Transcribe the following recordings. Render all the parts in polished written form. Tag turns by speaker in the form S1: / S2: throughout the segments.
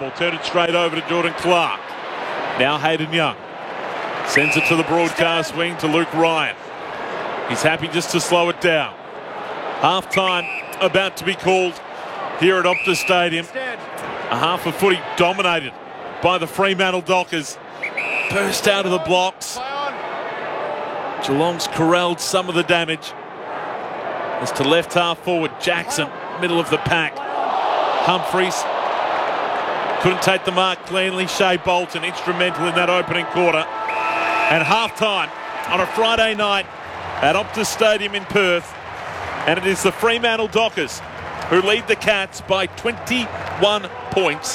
S1: Campbell. Turned it straight over to Jordan Clark. Now Hayden Young. Sends it to the broadcast wing to Luke Ryan. He's happy just to slow it down. Half-time about to be called here at Optus Stadium. A half of footy dominated by the Fremantle Dockers. Burst out of the blocks. Geelong's corralled some of the damage. As to left half forward, Jackson, middle of the pack. Humphreys couldn't take the mark cleanly. Shea Bolton instrumental in that opening quarter. And half-time on a Friday night at Optus Stadium in Perth. And it is the Fremantle Dockers who lead the Cats by 21 points.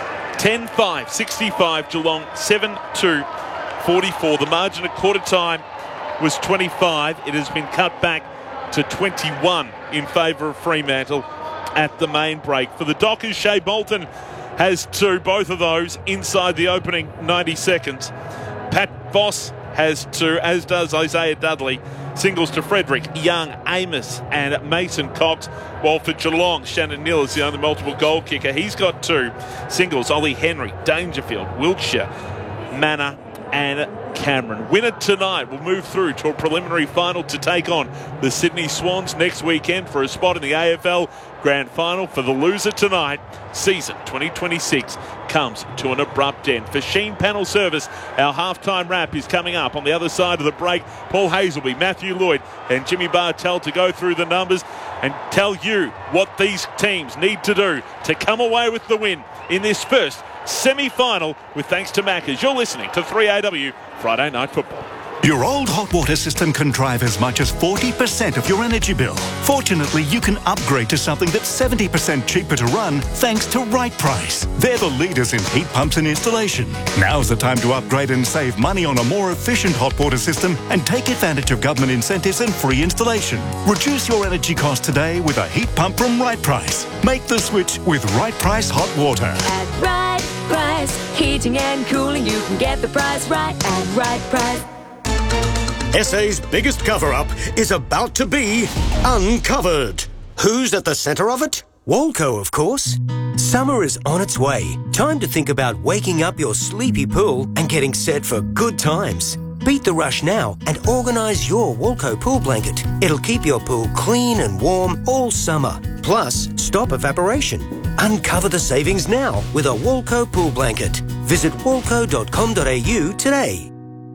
S1: 10-5, 65, Geelong 7-2, 44. The margin at quarter time was 25. It has been cut back to 21 in favour of Fremantle at the main break. For the Dockers, Shea Bolton has 2, both of those inside the opening 90 seconds. Pat Voss has 2, as does Isaiah Dudley. Singles to Frederick, Young, Amos and Mason Cox. While for Geelong, Shannon Neal is the only multiple goal kicker. He's got 2 singles. Ollie Henry, Dangerfield, Wiltshire, Manor and Cameron. Winner tonight will move through to a preliminary final to take on the Sydney Swans next weekend for a spot in the AFL Grand Final. For the loser tonight, season 2026 comes to an abrupt end. For Sheen Panel Service, our halftime wrap is coming up on the other side of the break. Paul Hazelby, Matthew Lloyd and Jimmy Bartell to go through the numbers and tell you what these teams need to do to come away with the win in this first semi-final with thanks to Maccas. You're listening to 3AW Friday Night Football.
S2: Your old hot water system can drive as much as 40% of your energy bill. Fortunately, you can upgrade to something that's 70% cheaper to run thanks to Right Price. They're the leaders in heat pumps and installation. Now's the time to upgrade and save money on a more efficient hot water system and take advantage of government incentives and free installation. Reduce your energy costs today with a heat pump from Right Price. Make the switch with Right Price Hot Water.
S3: At Right Price, heating and cooling, you can get the price right at Right Price.
S4: SA's biggest cover-up is about to be uncovered. Who's at the centre of it? Walco, of course. Summer is on its way. Time to think about waking up your sleepy pool and getting set for good times. Beat the rush now and organise your Walco pool blanket. It'll keep your pool clean and warm all summer. Plus, stop evaporation. Uncover the savings now with a Walco pool blanket. Visit walco.com.au today.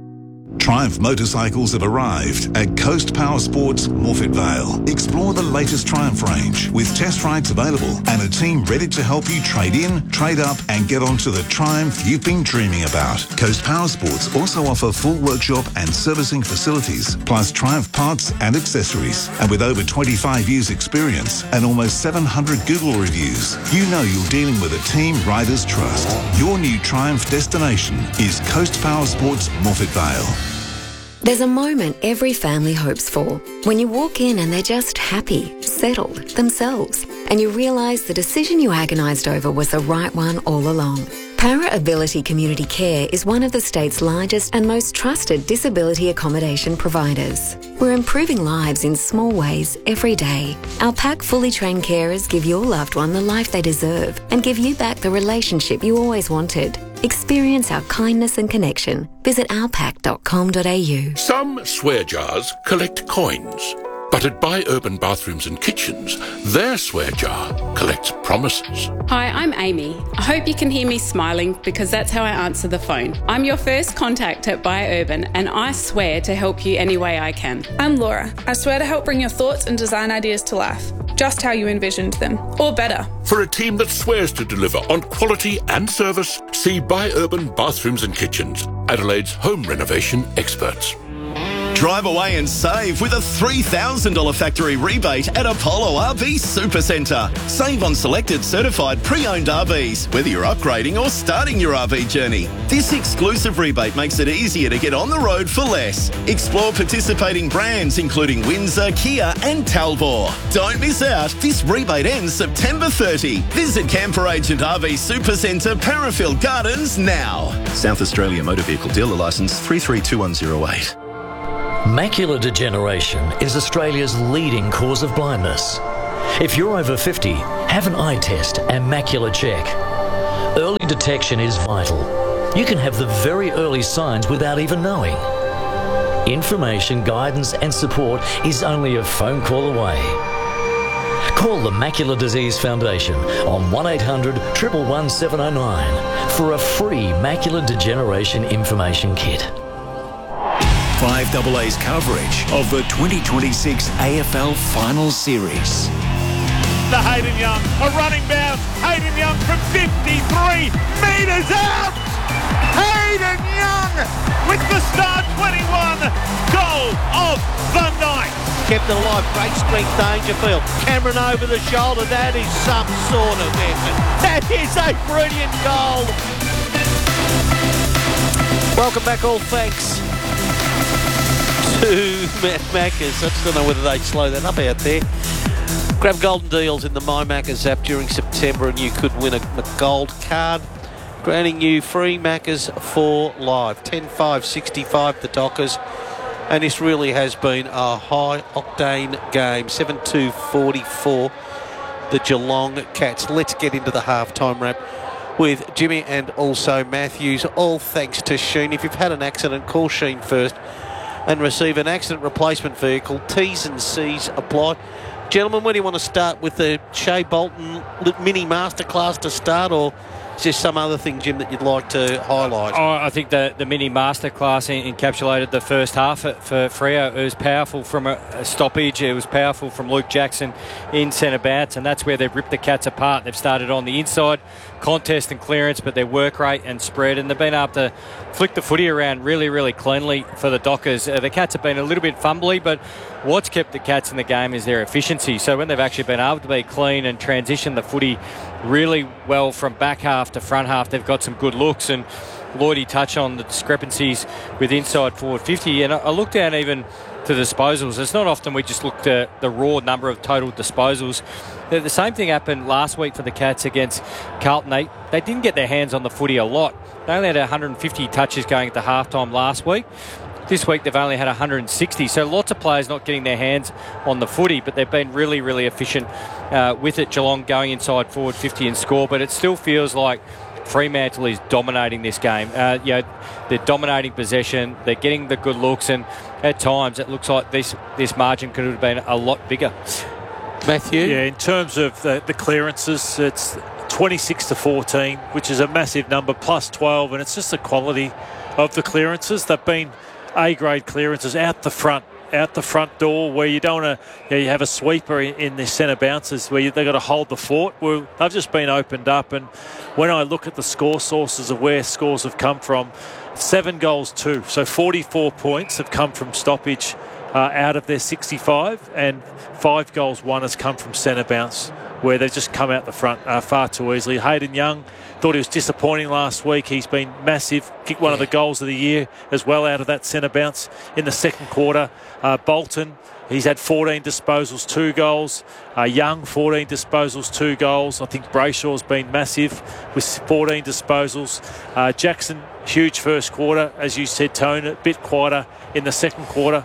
S5: Triumph motorcycles have arrived at Coast Power Sports Morphett Vale. Explore the latest Triumph range with test rides available and a team ready to help you trade in, trade up and get onto the Triumph you've been dreaming about. Coast Power Sports also offer full workshop and servicing facilities, plus Triumph parts and accessories. And with over 25 years experience and almost 700 Google reviews, you know you're dealing with a team riders trust. Your new Triumph destination is Coast Power Sports Morphett Vale.
S6: There's a moment every family hopes for. When you walk in and they're just happy, settled, themselves, and you realise the decision you agonised over was the right one all along. Para Ability Community Care is one of the state's largest and most trusted disability accommodation providers. We're improving lives in small ways every day. Our PAC fully trained carers give your loved one the life they deserve and give you back the relationship you always wanted. Experience our kindness and connection. Visit ourpac.com.au.
S7: Some swear jars collect coins, but at Buy Urban Bathrooms and Kitchens, their swear jar collects promises.
S8: Hi, I'm Amy. I hope you can hear me smiling because that's how I answer the phone. I'm your first contact at Buy Urban and I swear to help you any way I can.
S9: I'm Laura. I swear to help bring your thoughts and design ideas to life, just how you envisioned them, or better.
S7: For a team that swears to deliver on quality and service, see Buy Urban Bathrooms and Kitchens, Adelaide's home renovation experts.
S10: Drive away and save with a $3,000 factory rebate at Apollo RV Supercentre. Save on selected certified pre-owned RVs, whether you're upgrading or starting your RV journey. This exclusive rebate makes it easier to get on the road for less. Explore participating brands including Windsor, Kia and Talbot. Don't miss out. This rebate ends September 30. Visit Camper Agent RV Supercentre, Parafield Gardens now.
S11: South Australia Motor Vehicle Dealer Licence 332108.
S12: Macular degeneration is Australia's leading cause of blindness. If you're over 50, have an eye test and macular check. Early detection is vital. You can have the very early signs without even knowing. Information, guidance and support is only a phone call away. Call the Macular Disease Foundation on 1800 111 709 for a free macular degeneration information kit.
S2: 5AA's coverage of the 2026 AFL Finals Series.
S1: The Hayden Young, a running bounce. Hayden Young from 53 metres out. Hayden Young with the start 21 goal of the night.
S13: Kept it alive, great strength, Dangerfield. Cameron over the shoulder, that is some sort of effort. That is a brilliant goal. Welcome back, all thanks to Matt Maccas. I just don't know whether they slow that up out there. Grab golden deals in the My Maccas app during September and you could win a gold card, granting you free Maccas for life. 10-5-65 the Dockers. And this really has been a high-octane game. 7-2-44, the Geelong Cats. Let's get into the halftime wrap with Jimmy and also Matthews. All thanks to Sheen. If you've had an accident, call Sheen first and receive an accident replacement vehicle. T's and C's apply. Gentlemen, where do you want to start with the Shea Bolton mini masterclass to start, or is there some other thing, Jim, that you'd like to highlight?
S14: I think the mini masterclass encapsulated the first half for Freo. It was powerful from a stoppage. It was powerful from Luke Jackson in centre bounce, and that's where they've ripped the Cats apart. They've started on the inside, contest and clearance, but their work rate and spread, and they've been able to flick the footy around really, really cleanly for the Dockers. The Cats have been a little bit fumbly, but what's kept the Cats in the game is their efficiency. So when they've actually been able to be clean and transition the footy really well from back half to front half, they've got some good looks. And Lloydie touched on the discrepancies with inside forward 50. And I looked down even to disposals. It's not often we just look at the raw number of total disposals. The same thing happened last week for the Cats against Carlton. They didn't get their hands on the footy a lot. They only had 150 touches going at the halftime last week. This week they've only had 160, so lots of players not getting their hands on the footy, but they've been really, really efficient with it. Geelong going inside forward 50 and score, but it still feels like Fremantle is dominating this game. They're dominating possession, they're getting the good looks, and at times it looks like this margin could have been a lot bigger.
S13: Matthew?
S15: Yeah, in terms of the clearances, it's 26-14, which is a massive number, plus 12, and it's just the quality of the clearances. They've been A-grade clearances out the front door, where you don't want to, you have a sweeper in the centre bounces where they've got to hold the fort. Well, they've just been opened up, and when I look at the score sources of where scores have come from, 7 goals 2, so 44 points have come from stoppage out of their 65, and 5 goals 1 has come from centre bounce, where they've just come out the front far too easily. Hayden Young, thought he was disappointing last week. He's been massive. Kicked one of the goals of the year as well out of that centre bounce in the second quarter. Bolton, he's had 14 disposals, 2 goals. Young, 14 disposals, 2 goals. I think Brayshaw's been massive with 14 disposals. Jackson, huge first quarter, as you said, Tone, a bit quieter in the second quarter.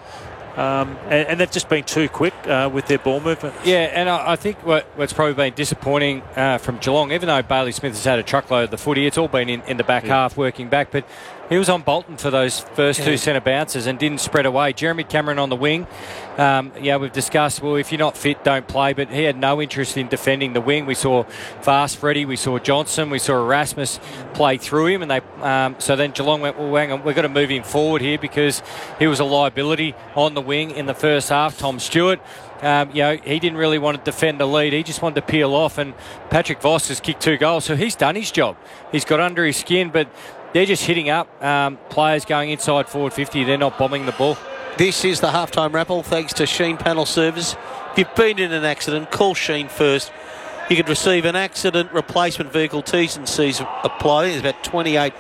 S15: And they've just been too quick with their ball movement.
S14: Yeah, and I think what's probably been disappointing from Geelong, even though Bailey Smith has had a truckload of the footy, it's all been in the back half, working back, but he was on Bolton for those first 2 centre bounces and didn't spread away. Jeremy Cameron on the wing. We've discussed, well, if you're not fit, don't play, but he had no interest in defending the wing. We saw Fast Freddie, we saw Johnson, we saw Erasmus play through him, and they so then Geelong went, well, hang on, we've got to move him forward here because he was a liability on the wing in the first half. Tom Stewart, he didn't really want to defend the lead. He just wanted to peel off, and Patrick Voss has kicked 2 goals, so he's done his job. He's got under his skin, but they're just hitting up players going inside forward 50. They're not bombing the ball.
S13: This is the halftime wrap, all thanks to Sheen Panel Service. If you've been in an accident, call Sheen first. You could receive an accident replacement vehicle. T's and C's apply. There's about 28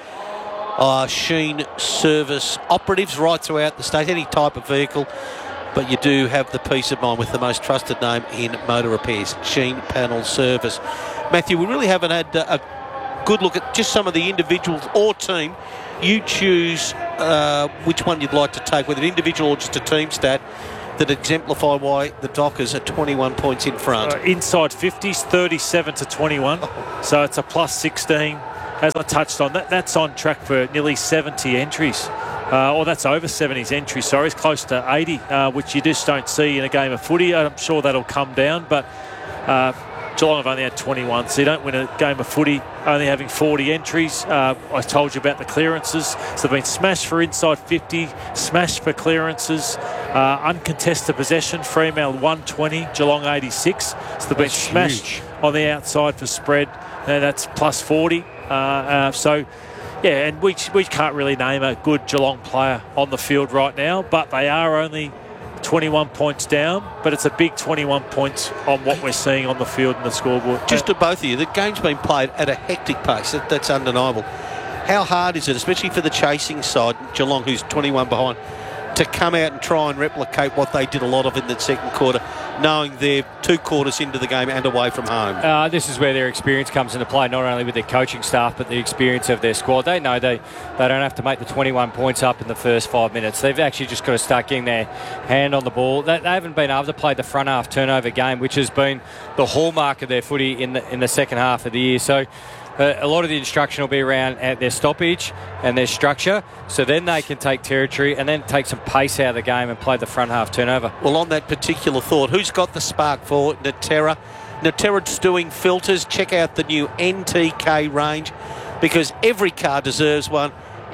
S13: Sheen service operatives right throughout the state, any type of vehicle. But you do have the peace of mind with the most trusted name in motor repairs, Sheen Panel Service. Matthew, we really haven't had a good look at just some of the individuals or team. You choose which one you'd like to take, whether individual or just a team stat that exemplify why the Dockers are 21 points in front.
S15: Inside 50s, 37-21. So it's a plus 16. as I touched on, that's on track for nearly 70 entries. Or that's over 70 entries, sorry. It's close to 80, which you just don't see in a game of footy. I'm sure that'll come down, but Geelong have only had 21, so you don't win a game of footy only having 40 entries. I told you about the clearances. So they've been smashed for inside 50, smashed for clearances. Uncontested possession, Fremantle 120, Geelong 86. So they've been smashed on the outside for spread. That's plus 40. Yeah, and we can't really name a good Geelong player on the field right now, but they are only 21 points down, but it's a big 21 points on what we're seeing on the field and the scoreboard.
S13: Just to both of you, the game's been played at a hectic pace. That's undeniable. How hard is it, especially for the chasing side, Geelong, who's 21 behind, to come out and try and replicate what they did a lot of in the second quarter, knowing they're 2 quarters into the game and away from home?
S14: This is where their experience comes into play, not only with their coaching staff, but the experience of their squad. They know they don't have to make the 21 points up in the first 5 minutes. They've actually just got to start getting their hand on the ball. They haven't been able to play the front half turnover game, which has been the hallmark of their footy in the second half of the year. So a lot of the instruction will be around their stoppage and their structure, so then they can take territory and then take some pace out of the game and play the front half turnover.
S13: Well, on that particular thought, who's got the spark for Naterra? Naterra's doing filters. Check out the new NTK range, because every car deserves one.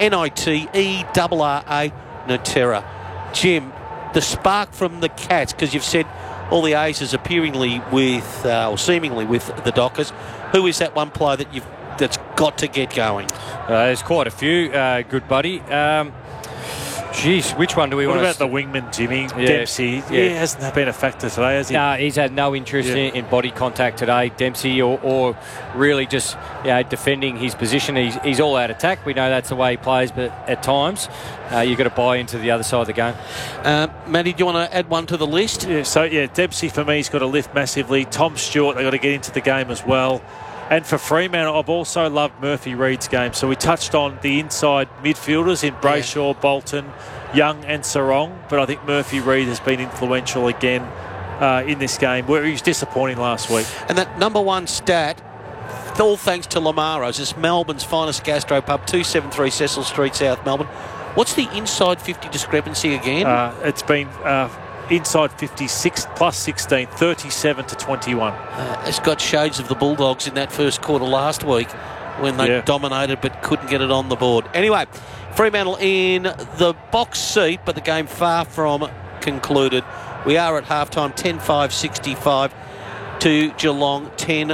S13: NITERRA Naterra. Jim, the spark from the Cats, because you've said all the Aces appearingly with, or seemingly with the Dockers. Who is that one player that's got to get going?
S14: There's quite a few, good buddy. Geez, which one do we want to...
S15: What about the wingman, Jimmy? Dempsey. He hasn't been a factor today, has he?
S14: No, he's had no interest in body contact today, Dempsey, or really just defending his position. He's all out attack. We know that's the way he plays, but at times you've got to buy into the other side of the game.
S13: Matty, do you want to add one to the list?
S15: Dempsey for me has got to lift massively. Tom Stewart, they've got to get into the game as well. And for Fremantle, I've also loved Murphy Reid's game. So we touched on the inside midfielders in Brayshaw, Bolton, Young and Sarong. But I think Murphy Reid has been influential again in this game, where he was disappointing last week.
S13: And that number one stat, all thanks to Lamaro's, is Melbourne's finest gastro pub, 273 Cecil Street, South Melbourne. What's the inside 50 discrepancy again?
S15: It's been... inside 56 plus 16, 37 to 21.
S13: It's got shades of the Bulldogs in that first quarter last week when they dominated but couldn't get it on the board. Anyway, Fremantle in the box seat, but the game far from concluded. We are at halftime, 10-5-65 to Geelong,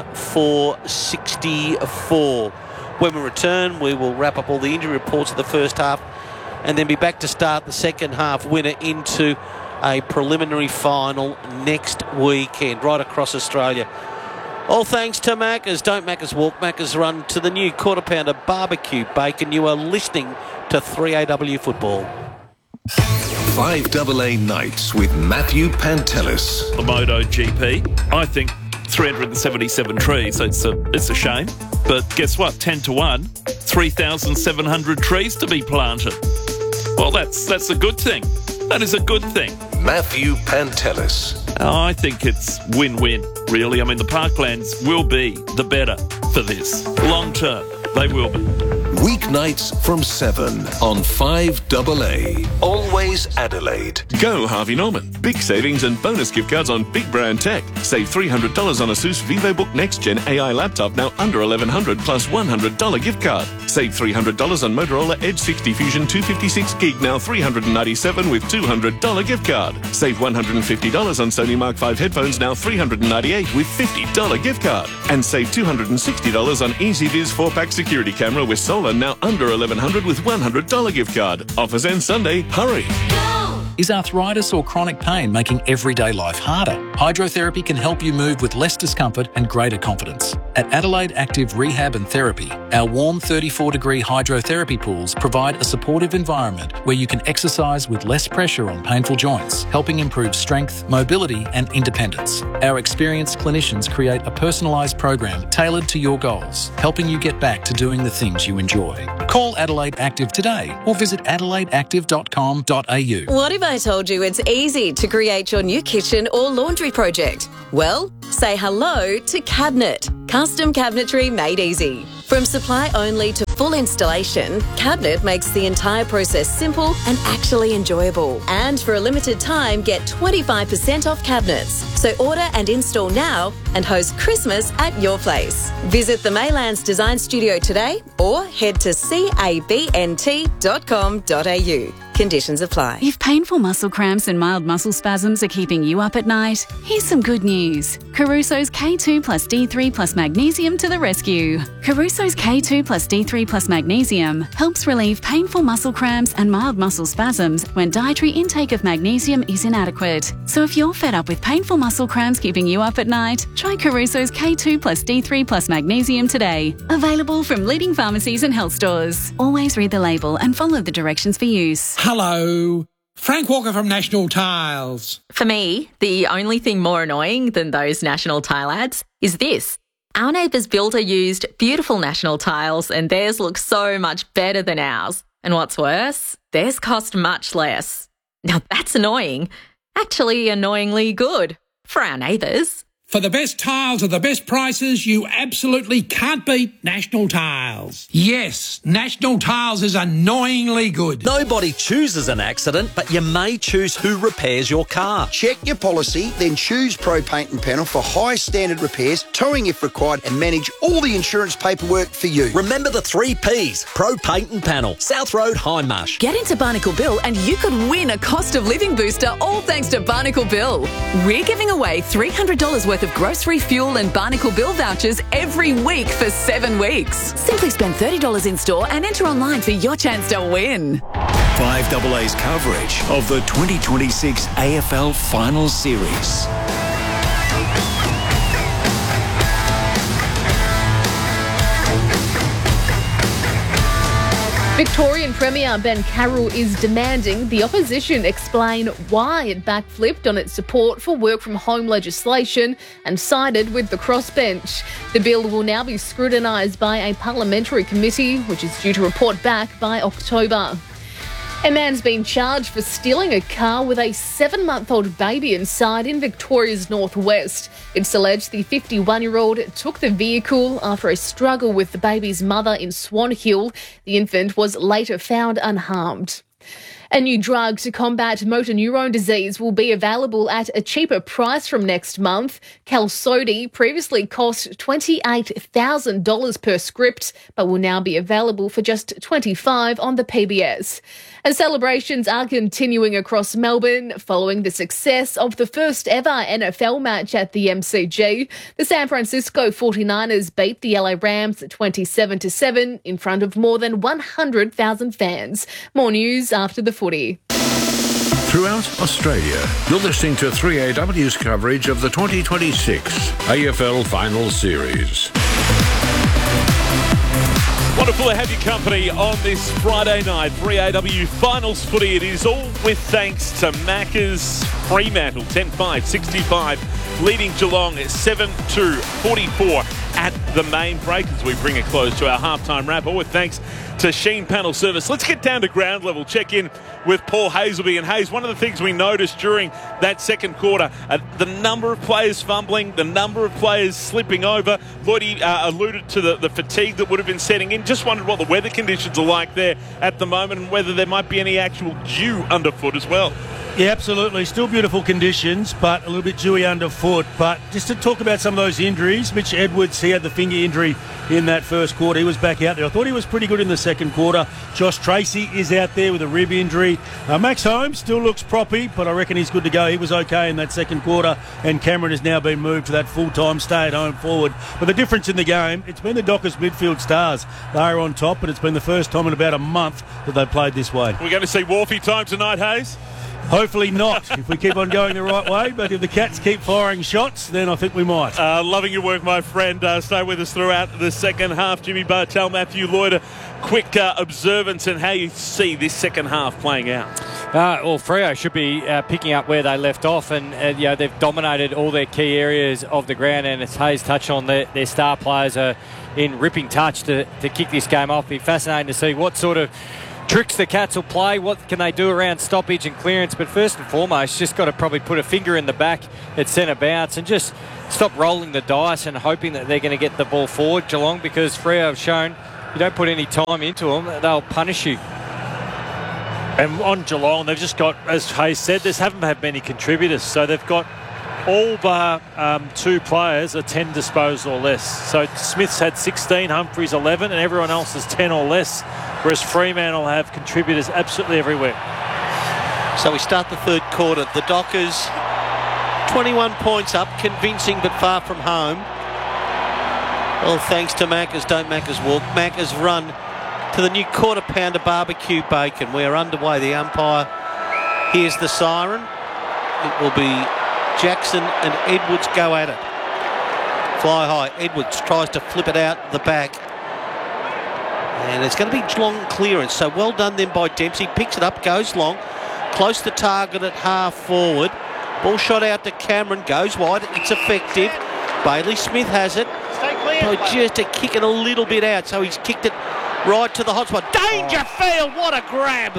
S13: 10-4-64. When we return, we will wrap up all the injury reports of the first half and then be back to start the second half winner into a preliminary final next weekend right across Australia. All thanks to Macca's. Don't Macca's walk, Macca's run, to the new Quarter Pounder Barbecue Bacon. You are listening to 3AW Football.
S16: 5AA Nights with Matthew Pantelis.
S1: The Moto GP, I think 377 trees, so it's a shame. But guess what? 10-1, 3,700 trees to be planted. Well, that's a good thing. That is a good thing.
S16: Matthew Pantelis.
S1: I think it's win-win, really. I mean, the parklands will be the better for this. Long term, they will be.
S16: Weeknights from 7 on 5AA. Always Adelaide.
S17: Go Harvey Norman. Big savings and bonus gift cards on big brand tech. Save $300 on ASUS VivoBook Next Gen AI laptop, now under $1,100 plus $100 gift card. Save $300 on Motorola Edge 60 Fusion 256 gig, now $397 with $200 gift card. Save $150 on Sony Mark 5 headphones, now $398 with $50 gift card. And save $260 on EasyViz 4-pack security camera with solar, now under $1,100 with $100 gift card. Offers end Sunday. Hurry.
S18: Is arthritis or chronic pain making everyday life harder? Hydrotherapy can help you move with less discomfort and greater confidence. At Adelaide Active Rehab and Therapy, our warm 34-degree hydrotherapy pools provide a supportive environment where you can exercise with less pressure on painful joints, helping improve strength, mobility and independence. Our experienced clinicians create a personalised program tailored to your goals, helping you get back to doing the things you enjoy. Call Adelaide Active today or visit adelaideactive.com.au.
S19: What if I told you it's easy to create your new kitchen or laundry project? Well, Say hello to Cabinet. Custom cabinetry made easy. From supply only to full installation, Cabinet makes the entire process simple and actually enjoyable. And for a limited time, get 25% off cabinets. So order and install now and host Christmas at your place. Visit the Maylands Design Studio today or head to cabnt.com.au. Conditions apply.
S20: If painful muscle cramps and mild muscle spasms are keeping you up at night, here's some good news. Caruso's K2 plus D3 plus magnesium to the rescue. Caruso's K2 plus D3 plus magnesium helps relieve painful muscle cramps and mild muscle spasms when dietary intake of magnesium is inadequate. So if you're fed up with painful muscle cramps keeping you up at night, try Caruso's K2 plus D3 plus magnesium today. Available from leading pharmacies and health stores. Always read the label and follow the directions for use.
S21: Hello, Frank Walker from National Tiles.
S22: For me, the only thing more annoying than those National Tile ads is this. Our neighbour's builder used beautiful National Tiles and theirs looks so much better than ours. And what's worse, theirs cost much less. Now that's annoying. Actually, annoyingly good for our neighbours.
S21: For the best tiles at the best prices, you absolutely can't beat National Tiles. Yes, National Tiles is annoyingly good.
S23: Nobody chooses an accident, but you may choose who repairs your car.
S24: Check your policy, then choose Pro Paint and Panel for high standard repairs, towing if required, and manage all the insurance paperwork for you.
S23: Remember the 3 Ps, Pro Paint and Panel, South Road, Hindmarsh.
S25: Get into Barnacle Bill and you could win a cost of living booster, all thanks to Barnacle Bill. We're giving away $300 worth of grocery, fuel and Barnacle Bill vouchers every week for 7 weeks. Simply spend $30 in store and enter online for your chance to win.
S2: 5AA's coverage of the 2026 AFL Final Series.
S26: Victorian Premier Ben Carroll is demanding the opposition explain why it backflipped on its support for work-from-home legislation and sided with the crossbench. The bill will now be scrutinised by a parliamentary committee, which is due to report back by October. A man's been charged for stealing a car with a 7-month-old baby inside in Victoria's northwest. It's alleged the 51-year-old took the vehicle after a struggle with the baby's mother in Swan Hill. The infant was later found unharmed. A new drug to combat motor neurone disease will be available at a cheaper price from next month. Qalsody previously cost $28,000 per script, but will now be available for just $25 on the PBS. And celebrations are continuing across Melbourne following the success of the first ever NFL match at the MCG. The San Francisco 49ers beat the LA Rams 27-7 in front of more than 100,000 fans. More news after the footy.
S27: Throughout Australia, you're listening to 3AW's coverage of the 2026 AFL Final Series.
S1: Wonderful to have your company on this Friday night. 3AW Finals footy. It is all with thanks to Macca's Fremantle. 10-5, 65, leading Geelong at 7-2-44 at the main break as we bring a close to our halftime wrap. All with thanks to Sheen Panel Service. Let's get down to ground level. Check in with Paul Hazelby. And Hayes, one of the things we noticed during that second quarter, the number of players fumbling, the number of players slipping over. Lloydie alluded to the fatigue that would have been setting in. Just wondered what the weather conditions are like there at the moment and whether there might be any actual dew underfoot as well.
S28: Yeah, absolutely. Still beautiful conditions, but a little bit dewy underfoot. But just to talk about some of those injuries, Mitch Edwards, he had the finger injury in that first quarter. He was back out there. I thought he was pretty good in the second quarter. Josh Tracy is out there with a rib injury. Max Holmes still looks proppy, but I reckon he's good to go. He was okay in that second quarter, and Cameron has now been moved to that full-time stay-at-home forward. But the difference in the game, it's been the Dockers midfield stars. They're on top, and it's been the first time in about a month that they've played this way.
S1: We're going to see Wharfie time tonight, Hayes?
S28: Hopefully not, if we keep on going the right way. But if the Cats keep firing shots, then I think we might.
S1: Loving your work, my friend. Stay with us throughout the second half. Jimmy Bartel, Matthew Lloyd, a quick observance and how you see this second half playing out.
S14: Well, Freo should be picking up where they left off, and they've dominated all their key areas of the ground. And as Hayes touched on, their star players are in ripping touch to kick this game off. It'll be fascinating to see what sort of tricks the Cats will play. What can they do around stoppage and clearance? But first and foremost, just got to probably put a finger in the back at centre bounce and just stop rolling the dice and hoping that they're going to get the ball forward, Geelong, because Freo have shown you don't put any time into them, they'll punish you.
S15: And on Geelong, they've just got, as Hayes said, they haven't had many contributors. So they've got all bar 2 players are 10 disposed or less. So Smith's had 16, Humphries 11, and everyone else is 10 or less. Whereas Fremantle have contributors absolutely everywhere.
S13: So we start the third quarter. The Dockers 21 points up, convincing but far from home. Well, thanks to Macca's Don't Macca's Walk. Macca's run to the new quarter pounder barbecue bacon. We are underway. The umpire hears the siren. It will be Jackson and Edwards go at it. Fly high. Edwards tries to flip it out the back. And it's going to be long clearance. So well done then by Dempsey. Picks it up, goes long. Close to target at half forward. Ball shot out to Cameron. Goes wide. It's effective. Bailey Smith has it. Oh, just to kick it a little bit out. So he's kicked it right to the hot spot. Dangerfield, what a grab.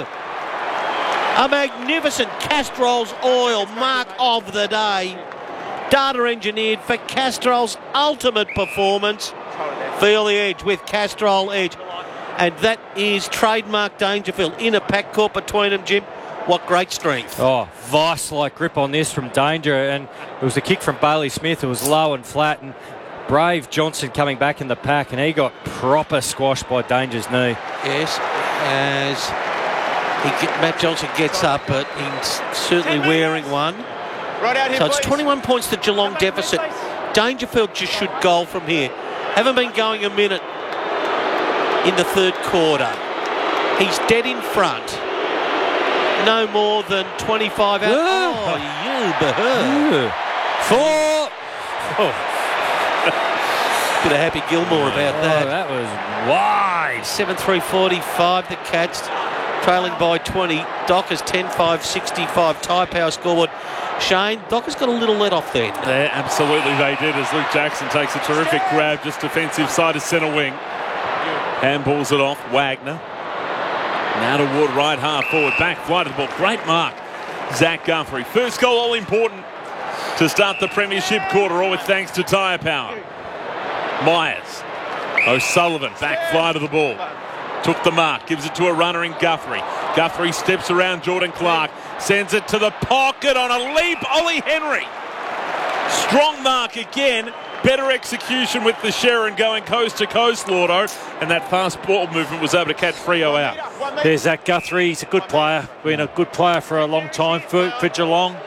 S13: A magnificent Castrol's oil mark of the day. Data engineered for Castrol's ultimate performance. Feel the edge with Castrol Edge. And that is trademark Dangerfield. In a pack court between them, Jim. What great strength.
S14: Oh, vice-like grip on this from Danger. And it was a kick from Bailey Smith. It was low and flat. And brave Johnson coming back in the pack. And he got proper squashed by Danger's knee.
S13: Yes, as Matt Johnson gets up, but he's certainly wearing one. So it's 21 points to Geelong deficit. Dangerfield just should goal from here. Haven't been going a minute in the third quarter. He's dead in front. No more than 25 out. Oh, you beheard.
S14: 4.
S13: Oh. Bit of Happy Gilmore about that.
S14: Oh, that was wide.
S13: 7-3-45, the Cats trailing by 20. Dockers 10-5-65. Tyre Power scoreboard. Shane, Dockers got a little let off then.
S1: Yeah, absolutely they did, as Luke Jackson takes a terrific grab just defensive side of centre wing. Handballs it off. Wagner. Now to Wood, right half forward. Back flight of the ball. Great mark. Zach Guthrie. First goal all important to start the premiership quarter, all with thanks to Tyre Power. Myers. O'Sullivan. Back flight of the ball. Took the mark. Gives it to a runner in Guthrie. Guthrie steps around Jordan Clark. Sends it to the pocket on a leap. Ollie Henry. Strong mark again. Better execution with the Sharon going coast to coast, Lordo. And that fast ball movement was able to catch Freo out.
S15: There's Zach Guthrie. He's a good player. Been a good player for a long time for Geelong.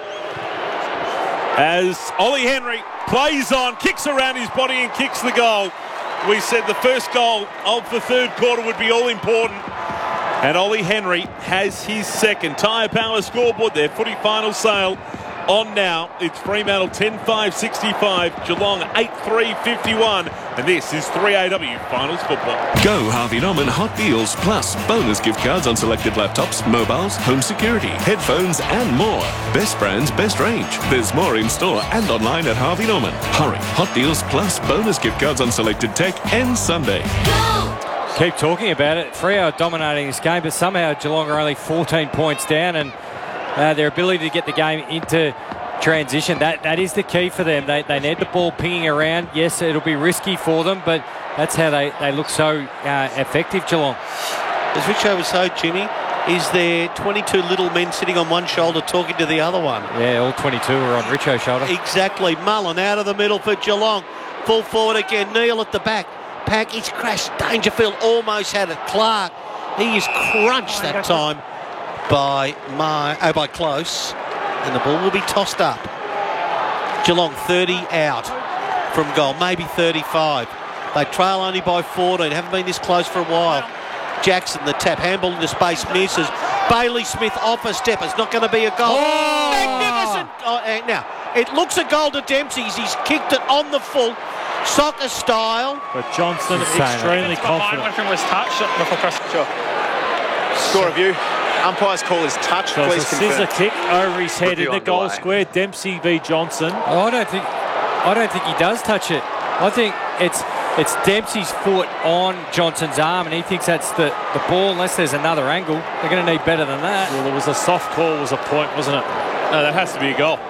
S1: As Ollie Henry plays on, kicks around his body and kicks the goal. We said the first goal of the third quarter would be all important. And Ollie Henry has his second. Tyre Power scoreboard, their footy final sale on now. It's Fremantle 10-5-65, Geelong 8-3-51. And this is 3AW Finals Football.
S17: Go Harvey Norman Hot Deals plus bonus gift cards on selected laptops, mobiles, home security, headphones and more. Best brands, best range. There's more in store and online at Harvey Norman. Hurry, Hot Deals plus bonus gift cards on selected tech and Sunday.
S14: Keep talking about it. Freo are dominating this game, but somehow Geelong are only 14 points down, and their ability to get the game into transition, that is the key for them. They need the ball pinging around. Yes, it'll be risky for them, but that's how they look so effective, Geelong.
S13: As Richo was saying, Jimmy, is there 22 little men sitting on one shoulder talking to the other one?
S14: Yeah, all 22 are on Richo's shoulder.
S13: Exactly. Mullen out of the middle for Geelong. Full forward again. Neil at the back. Pack, he's crashed. Dangerfield almost had it. Clark, he is crunched that time by Close, and the ball will be tossed up. Geelong 30 out from goal, maybe 35. They trail only by 14, haven't been this close for a while. Jackson, the tap, handball into space, misses. Bailey Smith off a step, it's not going to be a goal. Oh! Magnificent! Now, it looks a goal to Dempsey. He's kicked it on the full, soccer style.
S15: But Johnson extremely confident.
S3: Everything was touched before press. Sure. Score review. Umpire's call is touch.
S15: So
S3: please
S15: it's a
S3: confirm.
S15: scissor kick over his head in the goal
S3: underway.
S15: square. Dempsey v Johnson.
S14: Oh, I don't think he does touch it. I think It's Dempsey's foot on Johnson's arm, and he thinks that's the ball. Unless there's another angle, they're going to need better than that.
S15: Well, it was a soft call, was a point, wasn't it?
S1: No, that has to be a goal.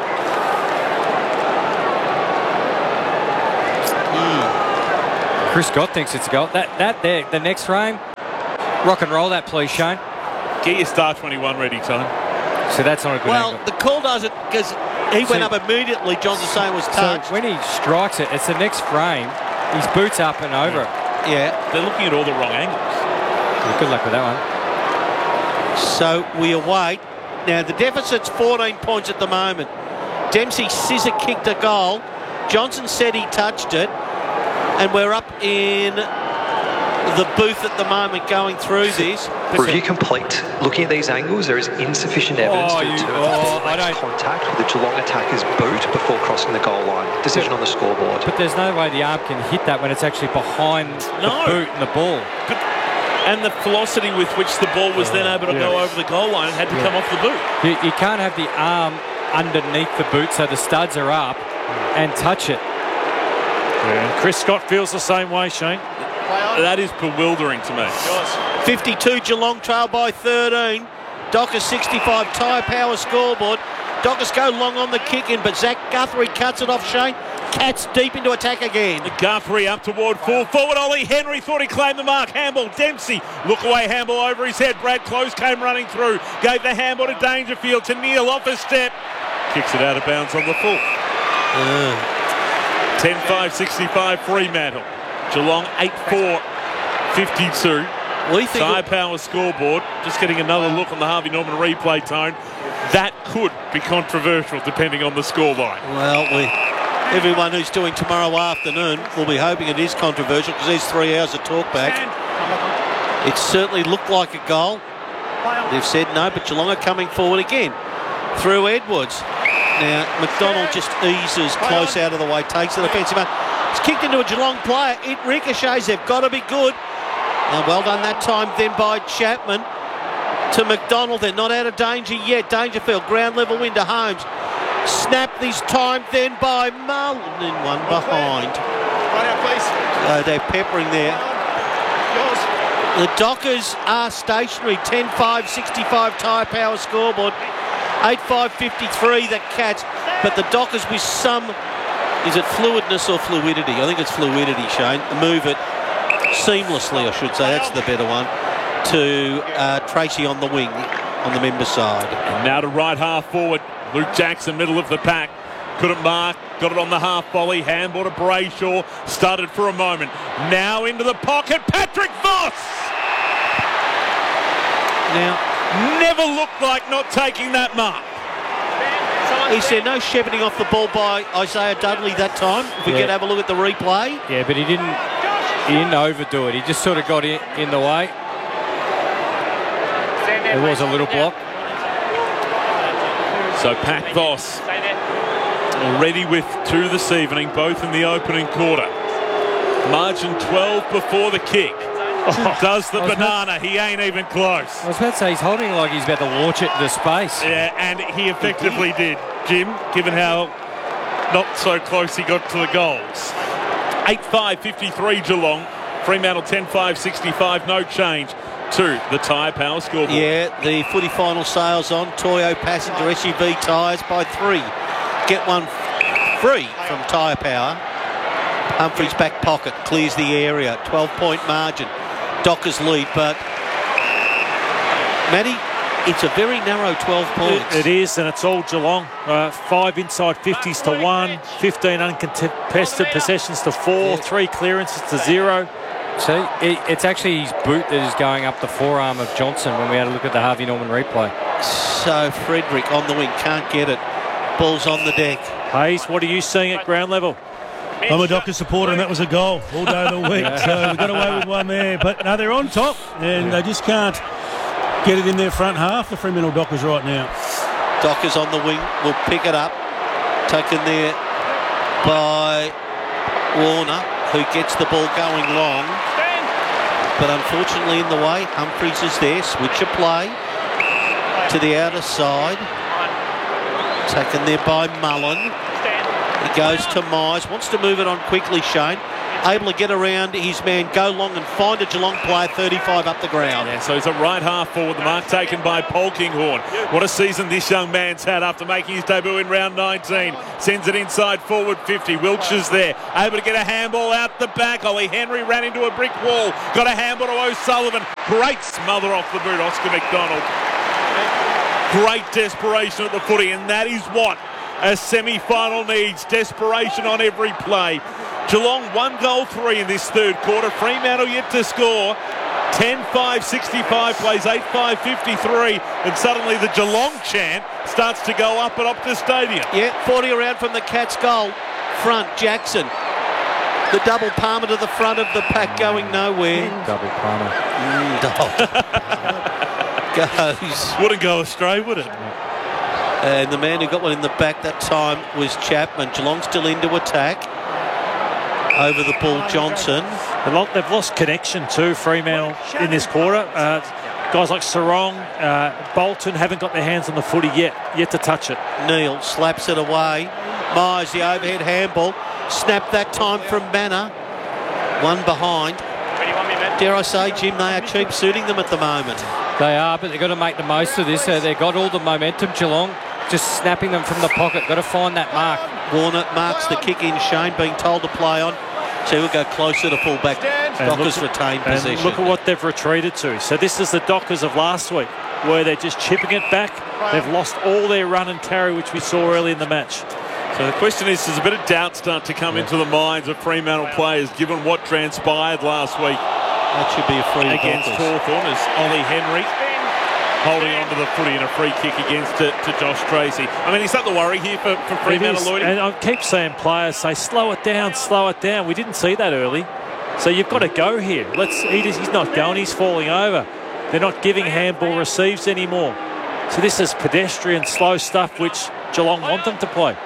S14: Chris Scott thinks it's a goal. That there, the next frame, rock and roll that, please, Shane.
S1: Get your star 21 ready, Tone.
S14: So that's not a good angle.
S13: Well, the call doesn't, because he went up immediately. Johnson saying was touched.
S14: So when he strikes it, it's the next frame. His boots up and over it.
S13: Yeah.
S1: They're looking at all the wrong angles.
S14: Well, good luck with that one.
S13: So we await. Now the deficit's 14 points at the moment. Dempsey scissor kicked a goal. Johnson said he touched it. And we're up in the booth at the moment going through this.
S4: Review complete. Looking at these angles, there is insufficient evidence to determine contact with the Geelong attacker's boot before crossing the goal line. Decision on the scoreboard.
S14: But there's no way the arm can hit that when it's actually behind the boot and the ball.
S1: And the velocity with which the ball was then able to go over the goal line and had to come off the boot.
S14: You can't have the arm underneath the boot so the studs are up and touch it.
S15: Yeah, and Chris Scott feels the same way, Shane.
S1: That is bewildering to me.
S13: 52 Geelong trail by 13. Dockers 65 tyre power scoreboard. Dockers go long on the kick in, but Zach Guthrie cuts it off. Shane Cats deep into attack again.
S1: Guthrie up toward full forward. Ollie Henry thought he claimed the mark. Handball. Dempsey. Look away. Handball over his head. Brad Close came running through. Gave the handball to Dangerfield. To Neil off a step. Kicks it out of bounds on the full. 10-5-65 Fremantle. Geelong 8-4 52. Tyre Power scoreboard. Just getting another look on the Harvey Norman replay, Tone. That could be controversial depending on the scoreline.
S13: Well, everyone who's doing tomorrow afternoon will be hoping it is controversial because there's 3 hours of talk back. It certainly looked like a goal. They've said no, but Geelong are coming forward again through Edwards. Now, McDonald just eases close out of the way, takes the defensive man. It's kicked into a Geelong player. It ricochets. They've got to be good. Well done that time then by Chapman to McDonald. They're not out of danger yet. Dangerfield, ground level win to Holmes. Snap this time then by Mullen. And one behind. They're peppering there. The Dockers are stationary. 10-5-65 Tyre Power scoreboard. 8-5-53 the Cats. But the Dockers with some, is it fluidness or fluidity? I think it's fluidity, Shane. Move it seamlessly, I should say. That's the better one. To Tracy on the wing, on the member side.
S1: And now to right half forward. Luke Jackson, middle of the pack. Couldn't mark. Got it on the half volley. Handball to Brayshaw. Started for a moment. Now into the pocket. Patrick Voss!
S13: Now,
S1: never looked like not taking that mark.
S13: Is there no shepherding off the ball by Isaiah Dudley that time? If we could have a look at the replay.
S14: Yeah, but he didn't overdo it. He just sort of got in the way. There was a little block.
S1: So Pat Voss already with two this evening, both in the opening quarter. Margin 12 before the kick. Does the banana. He ain't even close.
S14: I was about to say he's holding it like he's about to launch it into space.
S1: Yeah, and he effectively did, Jim, given how not so close he got to the goals. 8-5-53 Geelong. Fremantle 10-5-65. No change to the Tyre Power scoreboard.
S13: Yeah, the footy final sales on. Toyo passenger SUV tyres by 3. Get one free from Tyre Power. Humphrey's back pocket clears the area. 12-point margin. Dockers lead, but Matty, it's a very narrow 12 points.
S15: It is, and it's all Geelong. 5 inside 50s to 1, 15 uncontested possessions to 4, 3 clearances to 0.
S14: See, it's actually his boot that is going up the forearm of Johnson when we had a look at the Harvey Norman replay.
S13: So Frederick on the wing, can't get it. Ball's on the deck.
S15: Hayes, what are you seeing at ground level?
S28: I'm a Dockers supporter, and that was a goal all day of the week. So we got away with one there. But no, they're on top, and they just can't get it in their front half, the Fremantle Dockers right now.
S13: Dockers on the wing will pick it up. Taken there by Warner, who gets the ball going long. But unfortunately in the way, Humphreys is there. Switch of play to the outer side. Taken there by Mullen. He goes to Myers. Wants to move it on quickly, Shane. able to get around his man, go long and find a Geelong player 35 up the ground.
S1: Yeah, so he's a right half forward. The mark taken by Polkinghorn. What a season this young man's had after making his debut in round 19. Sends it inside forward 50. Wiltshire's there. Able to get a handball out the back. Ollie Henry ran into a brick wall. Got a handball to O'Sullivan. Great smother off the boot, Oscar McDonald. Great desperation at the footy, and that is what a semi-final needs. Desperation on every play. Geelong 1 goal 3 in this third quarter. Fremantle yet to score. 10-5-65 plays 8-5 53, and suddenly the Geelong chant starts to go up at Optus Stadium.
S13: Yeah, 40 around from the Cats' goal. Front, Jackson. The double palmer to the front of the pack going nowhere.
S14: Double palmer.
S13: Goes.
S1: Wouldn't go astray, would it?
S13: And the man who got one in the back that time was Chapman. Geelong still into attack. Over the ball, Johnson.
S15: They've lost connection too, Fremantle, in this quarter. Guys like Sarong, Bolton haven't got their hands on the footy yet to touch it.
S13: Neal slaps it away. Myers, the overhead handball. Snapped that time from Banner. One behind. Dare I say, Jim, they are cheap suiting them at the moment.
S14: They are, but they've got to make the most of this. They've got all the momentum, Geelong. Just snapping them from the pocket. Got to find that mark.
S13: Warner marks the kick in. Shane being told to play on. So he'll go closer to fullback. Dockers retain possession.
S15: Look at what they've retreated to. So this is the Dockers of last week, where they're just chipping it back. They've lost all their run and carry, which we saw early in the match.
S1: So the question is, does a bit of doubt start to come into the minds of Fremantle players, given what transpired last week?
S13: That should be a free
S1: against Hawthorn, as Ollie Henry holding on to the footy in a free kick against it to Josh Tracy. I mean, he's not the worry here for Fremantle, Lloyd.
S15: And I keep saying players say, slow it down, slow it down. We didn't see that early. So you've got to go here. He's not going, he's falling over. They're not giving handball receives anymore. So this is pedestrian, slow stuff, which Geelong want them to play.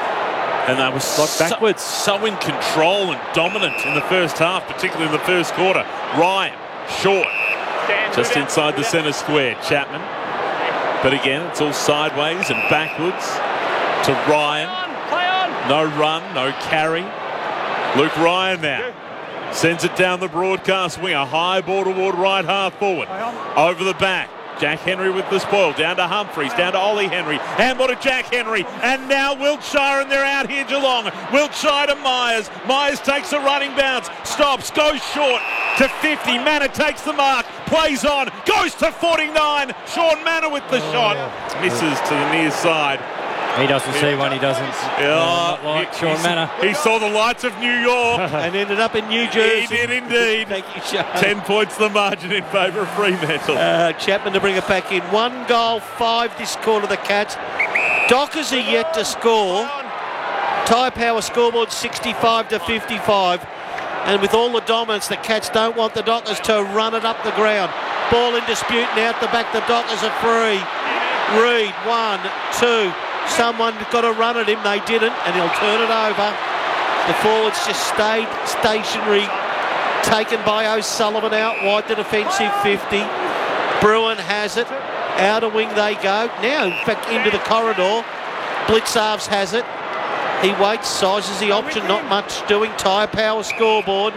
S1: And they were backwards. So in control and dominant in the first half, particularly in the first quarter. Ryan, short. Just inside the centre square, Chapman. But again, it's all sideways and backwards to Ryan. No run, no carry. Luke Ryan now sends it down the broadcast wing. A high ball toward right half forward. Over the back. Jack Henry with the spoil. Down to Humphreys. Down to Ollie Henry. Handball to Jack Henry. And now Wiltshire, and they're out here, Geelong. Wiltshire to Myers. Myers takes a running bounce. Stops. Goes short to 50. Manor takes the mark. Plays on. Goes to 49. Sean Manor with the shot. Misses to the near side.
S14: He doesn't see one, he doesn't.
S1: Yeah,
S14: like Sean Manor.
S1: He saw the lights of New York.
S13: And ended up in New Jersey.
S1: He did indeed.
S13: Thank you, Sean.
S1: 10 points the margin in favour of Fremantle.
S13: Chapman to bring it back in. 1 goal, 5 this quarter, the Cats. Dockers are yet to score. Tyre Power scoreboard 65 to 55. And with all the dominance, the Cats don't want the Dockers to run it up the ground. Ball in dispute, now at the back, the Dockers are free. Reid, 1, 2. Someone got to run at him. They didn't, and he'll turn it over. The forwards just stayed stationary. Taken by O'Sullivan out wide, the defensive 50. Bruin has it. Outer wing they go. Now, in fact, into the corridor. Blitzarves has it. He waits, sizes the option, not much doing. Tyre Power scoreboard.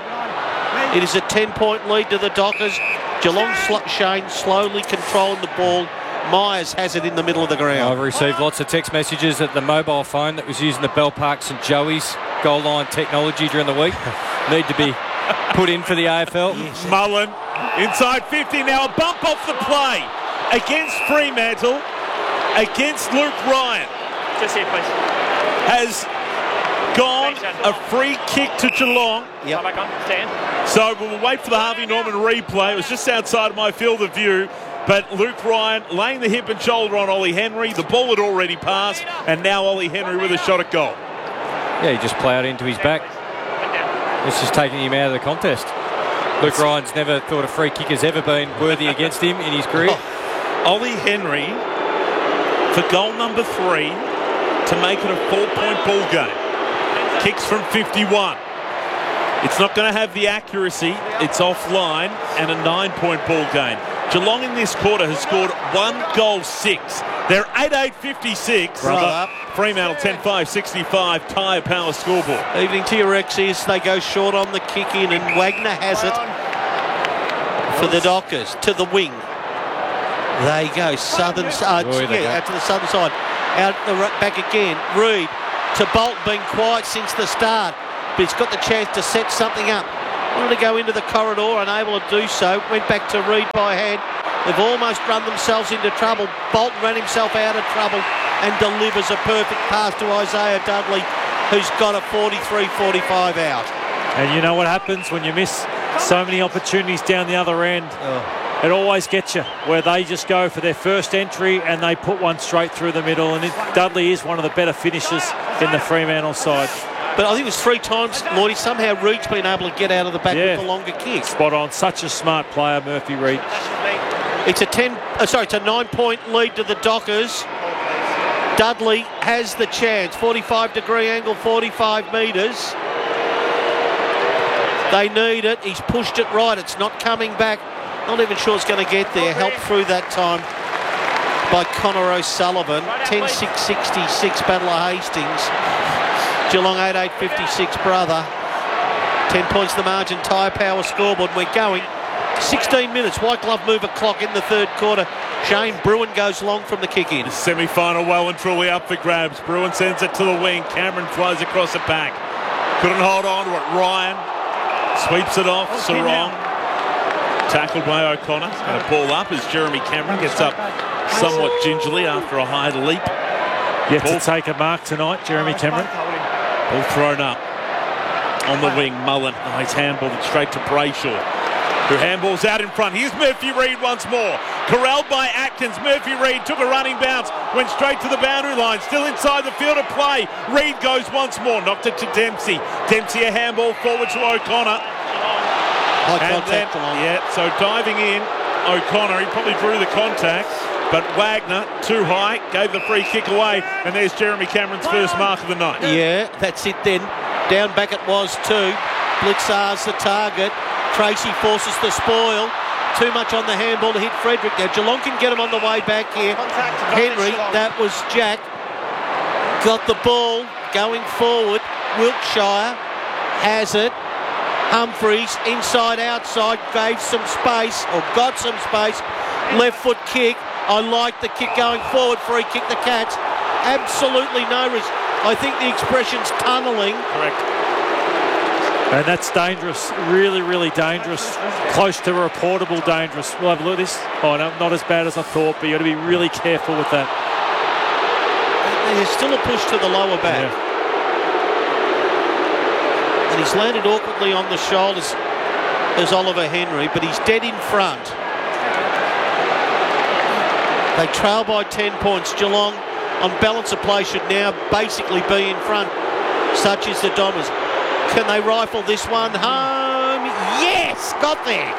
S13: It is a 10-point lead to the Dockers. Geelong Shane slowly controlling the ball. Myers has it in the middle of the ground.
S14: I've received lots of text messages at the mobile phone that was using the Bell Park St Joey's goal line technology during the week. Need to be put in for the AFL.
S1: Yes. Mullen inside 50 now. A bump off the play against Fremantle, against Luke Ryan.
S3: Just here, please.
S1: Has gone a free kick to Geelong.
S3: Yep. Back on. Stand.
S1: So we'll wait for the Harvey Norman replay. It was just outside of my field of view. But Luke Ryan laying the hip and shoulder on Ollie Henry. The ball had already passed, and now Ollie Henry with a shot at goal.
S14: Yeah, he just ploughed into his back. It's just taking him out of the contest. Luke Ryan's never thought a free kick has ever been worthy against him in his career.
S1: Ollie Henry for goal number 3 to make it a 4-point ball game. Kicks from 51. It's not going to have the accuracy. It's offline and a 9-point ball game. Geelong in this quarter has scored 1 goal 6. They're 8-8-56. Fremantle 10-5, 65, Power scoreboard.
S13: Evening to your Rexies. They go short on the kick in, and Wagner has it for the Dockers to the wing. They go southern, out to the southern side, out the back again. Reid to Bolt, being quiet since the start, but he's got the chance to set something up. Wanted to go into the corridor, unable to do so. Went back to Reid by hand. They've almost run themselves into trouble. Bolton ran himself out of trouble and delivers a perfect pass to Isaiah Dudley, who's got a 43-45 out.
S15: And you know what happens when you miss so many opportunities down the other end? It always gets you, where they just go for their first entry and they put one straight through the middle. And Dudley is one of the better finishers in the Fremantle side.
S13: But I think it's 3 times, Lloydie, somehow Reid's been able to get out of the back with a longer kick.
S15: Spot on. Such a smart player, Murphy Reid.
S13: It's a 9-point lead to the Dockers. Dudley has the chance. 45-degree angle, 45 metres. They need it. He's pushed it right. It's not coming back. Not even sure it's going to get there. Helped through that time by Connor O'Sullivan. 10-6-66, Battle of Hastings. Geelong 8-8-56, brother. 10 points the margin. Tyre Power scoreboard. We're going 16 minutes. White glove mover clock in the third quarter. Shane Bruin goes long from the kick in.
S1: Semi-final well and truly up for grabs. Bruin sends it to the wing. Cameron flies across the back. Couldn't hold on to it. Ryan sweeps it off. Sarong. Tackled by O'Connor. Going to ball up as Jeremy Cameron gets up somewhat gingerly after a high leap.
S15: Yet to take a mark tonight, Jeremy Cameron.
S1: Ball thrown up on the wing. Mullen, nice handball straight to Brayshaw, who handballs out in front. Here's Murphy Reid once more. Corralled by Atkins. Murphy Reid took a running bounce, went straight to the boundary line. Still inside the field of play. Reid goes once more, knocked it to Dempsey. Dempsey a handball forward to O'Connor. So diving in, O'Connor, he probably drew the contact, but Wagner, too high, gave the free kick away, and there's Jeremy Cameron's first mark of the night.
S13: Yeah, that's it then. Down back it was too. Blitzar's the target. Tracy forces the spoil. Too much on the handball to hit Frederick. Now Geelong can get him on the way back here. Henry, that was Jack. Got the ball going forward. Wiltshire has it. Humphreys, inside, outside, gave some space, or got some space. Left foot kick. I like the kick going forward. Free kick the Cats. Absolutely no risk. I think the expression's tunnelling.
S1: Correct.
S15: And that's dangerous. Really, really dangerous. Close to reportable dangerous. We'll have a look at this. Oh, no, not as bad as I thought, but you've got to be really careful with that.
S13: There's still a push to the lower back.
S15: Yeah.
S13: And he's landed awkwardly on the shoulders as Oliver Henry, but he's dead in front. They trail by 10 points. Geelong, on balance of play, should now basically be in front. Such is the Dommers. Can they rifle this one home? Yes! Got there!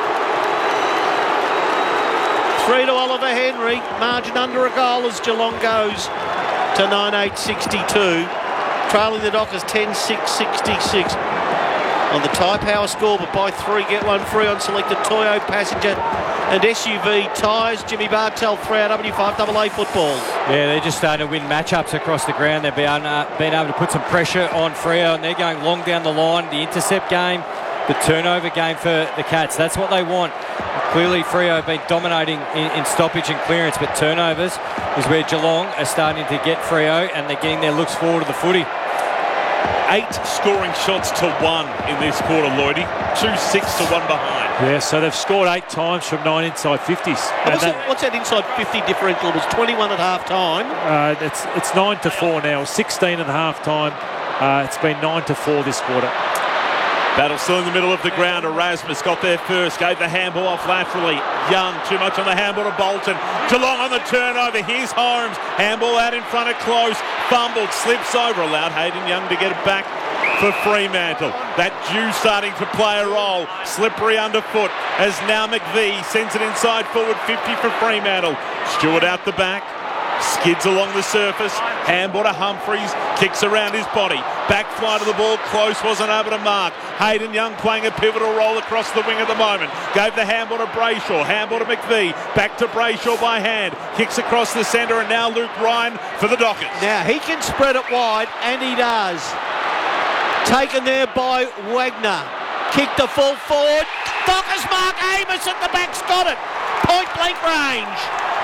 S13: 3 to Oliver Henry. Margin under a goal as Geelong goes to 9-8-62. Trailing the Dockers 10-6-66. On the Tyre Power score, but by 3, get one free on selected Toyo, Passenger and SUV tyres. Jimmy Bartell, 3RW5AA football.
S14: Yeah, they're just starting to win matchups across the ground. They've been able to put some pressure on Freo, and they're going long down the line. The intercept game, the turnover game for the Cats. That's what they want. Clearly, Freo have been dominating in stoppage and clearance, but turnovers is where Geelong are starting to get Freo, and they're getting their looks forward to the footy.
S1: 8 scoring shots to 1 in this quarter, Lloydie. 2-6 to 1 behind.
S15: Yeah, so they've scored 8 times from 9 inside 50s.
S13: What's that inside 50 differential? It was 21 at half time.
S15: It's 9-4 now. 16 at half time. It's been 9-4 this quarter.
S1: Battle still in the middle of the ground. Erasmus got there first, gave the handball off laterally. Young, too much on the handball to Bolton. Geelong on the turnover. Here's Holmes. Handball out in front of Close. Fumbled, slips over. Allowed Hayden Young to get it back for Fremantle. That Jew starting to play a role. Slippery underfoot as now McVee sends it inside forward 50 for Fremantle. Stewart out the back. skids along the surface. Handball to Humphreys, kicks around his body. Back fly to the ball, close, wasn't able to mark. Hayden Young playing a pivotal role across the wing at the moment. Gave the handball to Brayshaw, handball to McVie. Back to Brayshaw by hand. Kicks across the centre, and now Luke Ryan for the Dockers.
S13: Now he can spread it wide, and he does. Taken there by Wagner. Kick to full forward. Dockers mark. Amos at the back's got it. Point blank range.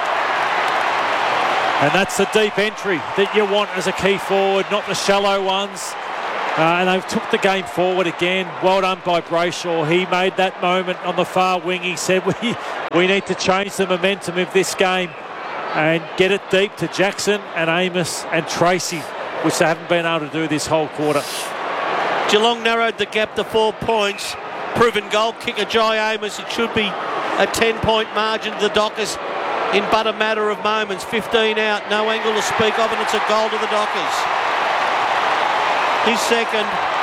S15: And that's the deep entry that you want as a key forward, not the shallow ones. And they took the game forward again. Well done by Brayshaw. He made that moment on the far wing. He said, we need to change the momentum of this game and get it deep to Jackson and Amos and Tracy, which they haven't been able to do this whole quarter.
S13: Geelong narrowed the gap to 4 points. Proven goal kicker Jai Amos. It should be a 10-point margin to the Dockers in but a matter of moments. 15 out, no angle to speak of, and it's a goal to the Dockers. His second.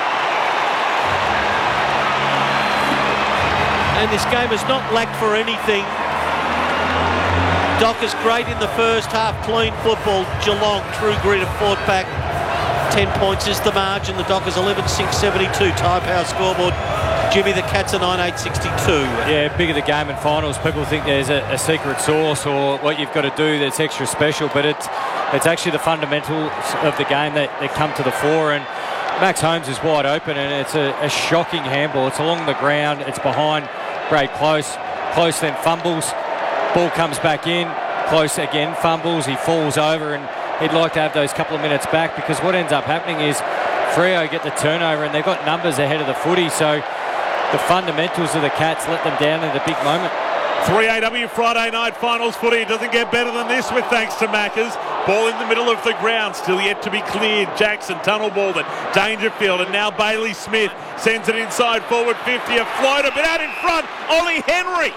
S13: And this game has not lacked for anything. Dockers great in the first half, clean football. Geelong, true grit, have fought back. 10 points is the margin. The Dockers 11-6-72 Tyre Power scoreboard. Jimmy, the Cats are 9-8-62.
S14: Yeah, bigger the game in finals. People think there's a secret sauce or what you've got to do that's extra special, but it's actually the fundamentals of the game that come to the fore. And Max Holmes is wide open, and it's a shocking handball. It's along the ground. It's behind Brad Close. Close then fumbles. Ball comes back in. Close again fumbles. He falls over, and he'd like to have those couple of minutes back, because what ends up happening is Freo get the turnover, and they've got numbers ahead of the footy. So the fundamentals of the Cats let them down at a big moment.
S1: 3AW Friday night finals footy. It doesn't get better than this with thanks to Maccas. Ball in the middle of the ground, still yet to be cleared. Jackson tunnel balled it. Dangerfield, and now Bailey Smith sends it inside forward 50. A floater, but out in front, Ollie Henry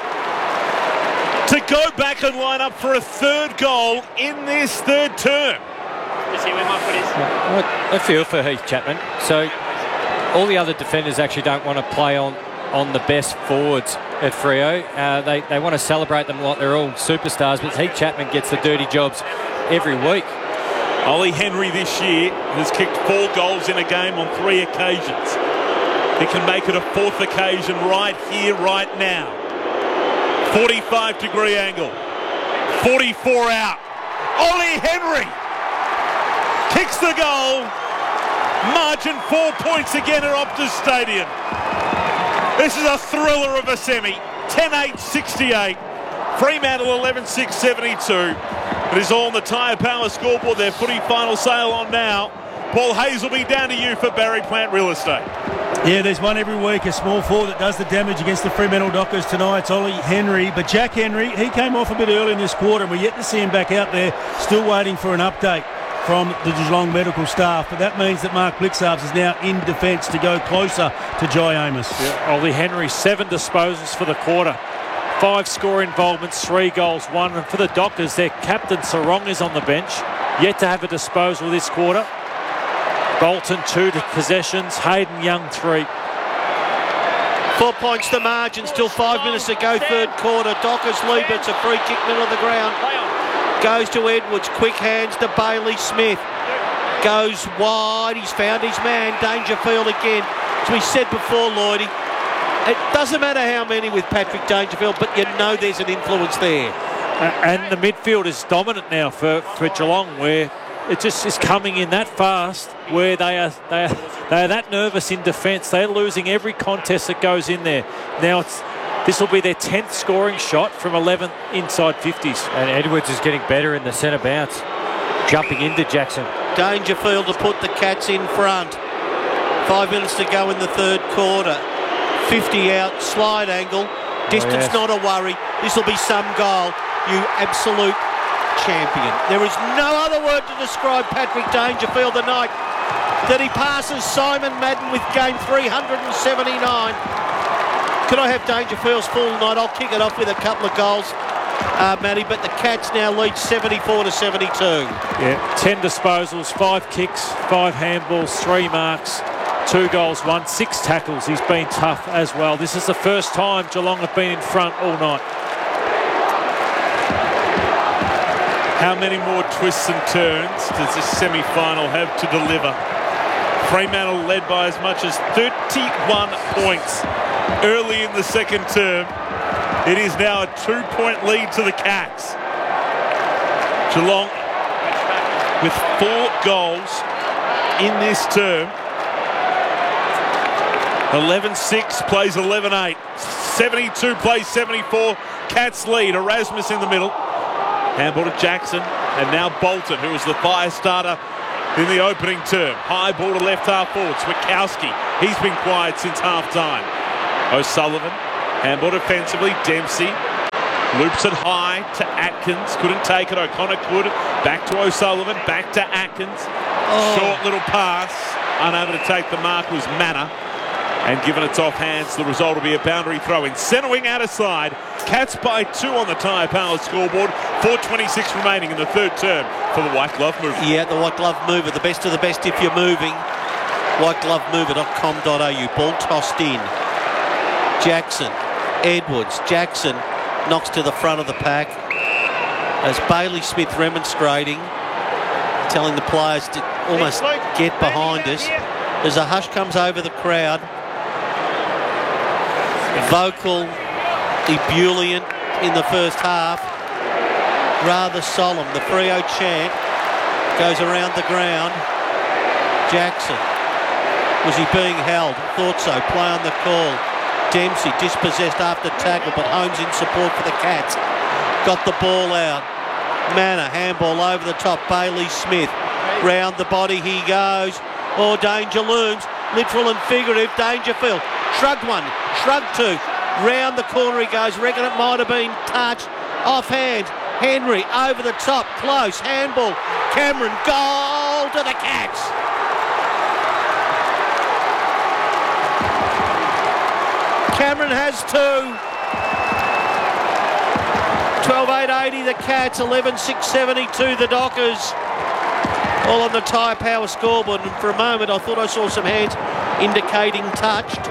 S1: to go back and line up for a third goal in this third term.
S14: You see where my foot is? I feel for Heath Chapman. So all the other defenders actually don't want to play on the best forwards at Freo. They want to celebrate them like they're all superstars, but Heath Chapman gets the dirty jobs every week.
S1: Ollie Henry this year has kicked 4 goals in a game on 3 occasions. He can make it a 4th occasion right here, right now. 45-degree angle. 44 out. Ollie Henry kicks the goal. Margin 4 points again at Optus Stadium. This is a thriller of a semi. 10-8-68. Fremantle 11-6-72. It is all on the Tyre Power scoreboard. Their footy final sale on now. Paul Hayes will be down to you for Barry Plant Real Estate.
S28: Yeah, there's one every week, a small forward that does the damage against the Fremantle Dockers tonight. It's Ollie Henry, but Jack Henry, he came off a bit early in this quarter, and we're yet to see him back out there. Still waiting for an update from the Geelong medical staff, but that means that Mark Blixarves is now in defence to go closer to Jai Amos.
S15: Yeah, Ollie Henry, 7 disposals for the quarter. 5 score involvements, 3 goals, 1. And for the Dockers, their captain Sarong is on the bench, yet to have a disposal this quarter. Bolton 2 possessions, Hayden Young 3.
S13: 4 points the margin, still 5 minutes to go, third quarter. Dockers lead, but it's a free kick middle of the ground. Goes to Edwards, quick hands to Bailey Smith. Goes wide, he's found his man, Dangerfield again. As we said before, Lloydie, it doesn't matter how many with Patrick Dangerfield, but you know there's an influence there.
S15: And the midfield is dominant now for Geelong, where it just is coming in that fast, where they are that nervous in defence. They're losing every contest that goes in there. Now this will be their 10th scoring shot from 11 inside 50s.
S14: And Edwards is getting better in the centre bounce, jumping into Jackson.
S13: Dangerfield to put the Cats in front. 5 minutes to go in the third quarter. 50 out, slide angle. Distance not a worry. This will be some goal. You absolute champion. There is no other word to describe Patrick Dangerfield tonight. That he passes Simon Madden with game 379. Could I have Dangerfield's full night? I'll kick it off with a couple of goals, Matty, but the Cats now lead 74-72.
S15: Yeah, 10 disposals, 5 kicks, 5 handballs, 3 marks, 2 goals, 1, 6 tackles. He's been tough as well. This is the first time Geelong have been in front all night.
S1: How many more twists and turns does this semi-final have to deliver? Fremantle led by as much as 31 points early in the second term. It is now a 2-point lead to the Cats. Geelong with 4 goals in this term. 11-6 plays 11-8. 72 plays 74. Cats lead. Erasmus in the middle. Handball to Jackson. And now Bolton, who was the fire starter in the opening term. High ball to left half forward. Switkowski. He's been quiet since half time. O'Sullivan. Handball defensively. Dempsey. Loops it high to Atkins. Couldn't take it. O'Connor could. Back to O'Sullivan. Back to Atkins. Short little pass. Unable to take the mark was Manor. And given it's off hands, the result will be a boundary throw in. Centre wing out of side. Cats by 2 on the Tyre Power scoreboard. 4:26 remaining in the third term for the White Glove Mover.
S13: Yeah, the White Glove Mover. The best of the best if you're moving. whiteglovemover.com.au. Ball tossed in. Jackson. Edwards. Jackson knocks to the front of the pack. As Bailey Smith remonstrating, telling the players to almost get behind us. As a hush comes over the crowd. Vocal, ebullient in the first half. Rather solemn. The Freo chant goes around the ground. Jackson. Was he being held? Thought so. Play on the call. Dempsey dispossessed after tackle, but Holmes in support for the Cats. Got the ball out. Manor, handball over the top. Bailey Smith. Round the body he goes. Oh, danger looms. Literal and figurative. Dangerfield. Shrugged one. Shrugged two. Round the corner he goes. Reckon it might have been touched. Offhand. Henry over the top. Close. Handball. Cameron. Goal to the Cats. Cameron has 2. 12-8-80 the Cats. 11-6-72 the Dockers. All on the Tyre Power scoreboard, and for a moment I thought I saw some hands indicating touched,